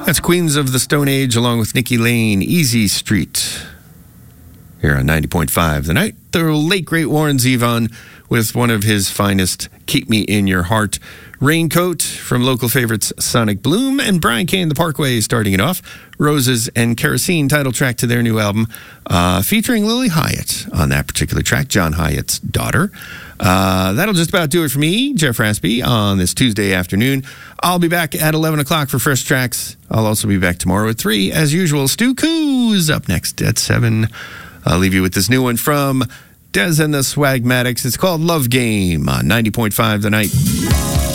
That's Queens of the Stone Age along with Nikki Lane, Easy Street. Here on 90.5 The Night, the late great Warren Zevon with one of his finest, Keep Me in Your Heart. Raincoat from local favorites Sonic Bloom and Brian Kane, The Parkway, starting it off. Roses and Kerosene, title track to their new album, featuring Lily Hyatt on that particular track, John Hyatt's daughter. That'll just about do it for me, Jeff Raspy, on this Tuesday afternoon. I'll be back at 11 o'clock for Fresh Tracks. I'll also be back tomorrow at 3, as usual. Stu Coos up next at 7. I'll leave you with this new one from Dez and the Swagmatics. It's called Love Game on 90.5 The Night.